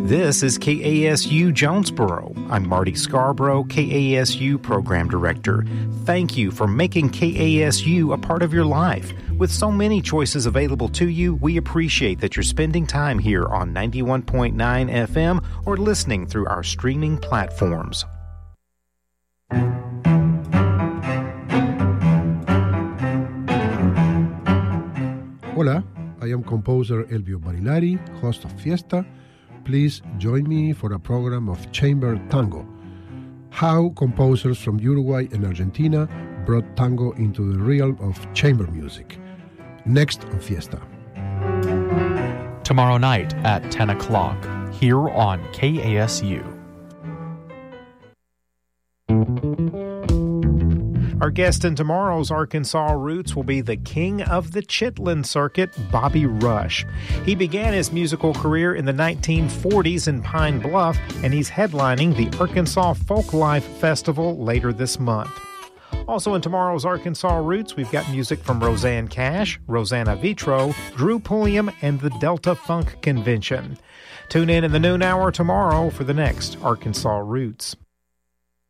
This is KASU Jonesboro. I'm Marty Scarborough, KASU Program Director. Thank you for making KASU a part of your life. With so many choices available to you, we appreciate that you're spending time here on 91.9 FM or listening through our streaming platforms. Hola, I am composer Elvio Barilari, host of Fiesta. Please join me for a program of chamber tango. How composers from Uruguay and Argentina brought tango into the realm of chamber music. Next on Fiesta. Tomorrow night at 10 o'clock, here on KASU. Our guest in tomorrow's Arkansas Roots will be the king of the Chitlin circuit, Bobby Rush. He began his musical career in the 1940s in Pine Bluff, and he's headlining the Arkansas Folklife Festival later this month. Also in tomorrow's Arkansas Roots, we've got music from Roseanne Cash, Rosanna Vitro, Drew Pulliam, and the Delta Funk Convention. Tune in the noon hour tomorrow for the next Arkansas Roots.